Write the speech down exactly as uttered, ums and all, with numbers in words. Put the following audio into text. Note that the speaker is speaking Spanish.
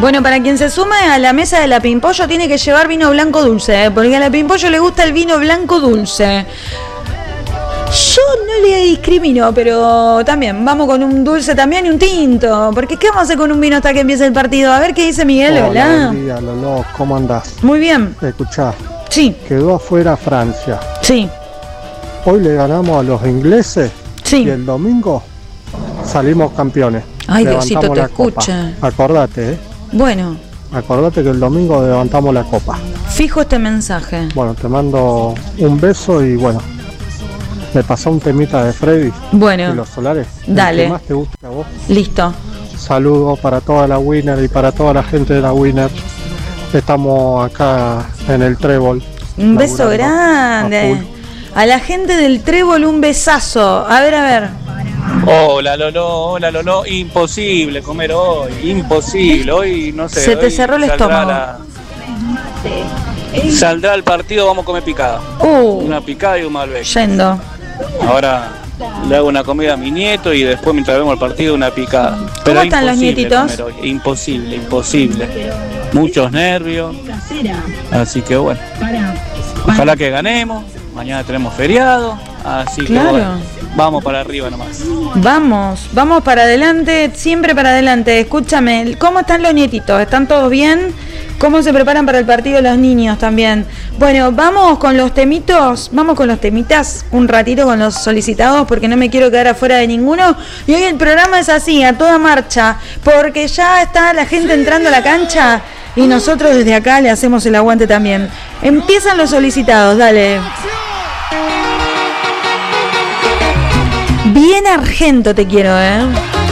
Bueno, para quien se sume a la mesa de la Pimpollo tiene que llevar vino blanco dulce, ¿eh? Porque a la Pimpollo le gusta el vino blanco dulce. Yo no le discrimino, pero también vamos con un dulce también y un tinto. Porque ¿qué vamos a hacer con un vino hasta que empiece el partido? A ver qué dice Miguel. Hola, Hola. buen día, Lolo, ¿cómo andás? Muy bien. Escuchá. Sí. Quedó afuera Francia. Sí. Hoy le ganamos a los ingleses. Sí. Y el domingo salimos campeones. Ay, Diosito, te escucha. Acordate, ¿eh? Bueno. Acordate que el domingo levantamos la copa. Fijo este mensaje. Bueno, te mando un beso y bueno, me pasó un temita de Freddy. Bueno. Y los solares. Dale. ¿Qué más te gusta a vos? Listo. Saludos para toda la Winner y para toda la gente de la Winner. Estamos acá en el Trébol. Un beso grande. A, a la gente del Trébol un besazo. A ver, a ver. Hola Lolo, hola Lolo, imposible comer hoy, imposible, hoy no sé. Se te cerró el estómago. La... Saldrá el partido, vamos a comer picada. Uh, una picada y un Malbec. Yendo. Ahora le hago una comida a mi nieto y después mientras vemos el partido una picada. ¿Cómo Pero están los nietitos? Hoy. Imposible, imposible. Muchos nervios. Así que bueno. Ojalá que ganemos. Mañana tenemos feriado. Así claro. que bueno, vamos para arriba nomás. Vamos, vamos para adelante, siempre para adelante. Escúchame, ¿cómo están los nietitos? ¿Están todos bien? ¿Cómo se preparan para el partido los niños también? Bueno, vamos con los temitos, vamos con los temitas un ratito con los solicitados porque no me quiero quedar afuera de ninguno. Y hoy el programa es así, a toda marcha, porque ya está la gente entrando a la cancha y nosotros desde acá le hacemos el aguante también. Empiezan los solicitados, dale. Bien argento te quiero, ¿eh?